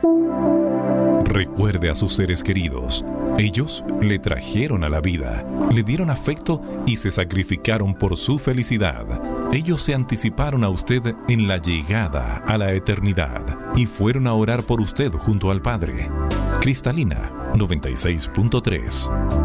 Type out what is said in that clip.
Recuerde a sus seres queridos. Ellos le trajeron a la vida, le dieron afecto y se sacrificaron por su felicidad. Ellos se anticiparon a usted en la llegada a la eternidad y fueron a orar por usted junto al Padre. Cristalina 96.3